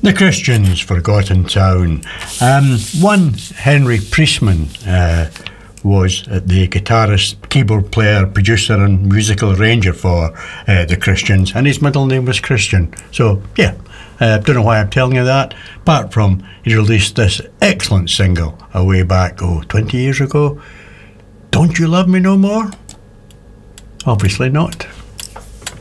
The Christians, Forgotten Town. One Henry Priestman was the guitarist, keyboard player, producer and musical arranger for the Christians, and his middle name was Christian. So, yeah, don't know why I'm telling you that, apart from he released this excellent single a way back, 20 years ago. Don't You Love Me No More? Obviously not.